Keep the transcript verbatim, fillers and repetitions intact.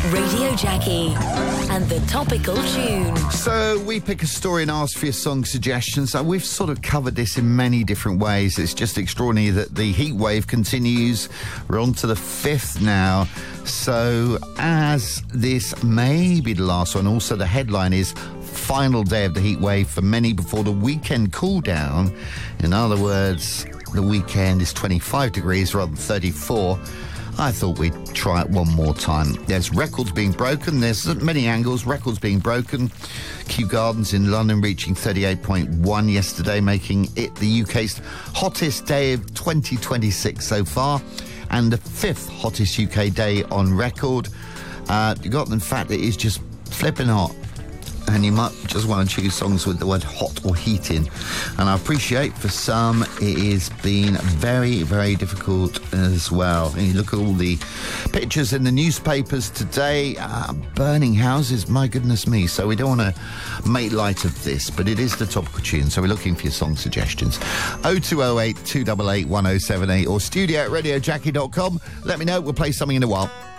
Radio Jackie and the topical tune. So we pick a story and ask for your song suggestions. Uh, we've sort of covered this in many different ways. It's just extraordinary that the heat wave continues. We're on to the fifth now. So as this may be the last one, also the headline is final day of the heat wave for many before the weekend cool down. In other words, the weekend is twenty-five degrees rather than thirty-four. I thought we'd try it one more time. There's records being broken. There's many angles. Records being broken. Kew Gardens in London reaching thirty-eight point one yesterday, making it the U K's hottest day of twenty twenty-six so far, and the fifth hottest U K day on record. Uh, you got, in fact, it is just flipping hot. And you might just want to choose songs with the word hot or heat in. And I appreciate for some it has been very, very difficult as well. And you look at all the pictures in the newspapers today, uh, burning houses, my goodness me. So we don't want to make light of this, but it is the topical tune. So we're looking for your song suggestions. oh two oh eight, two eight eight, one oh seven eight or studio at radio jackie dot com. Let me know, we'll play something in a while.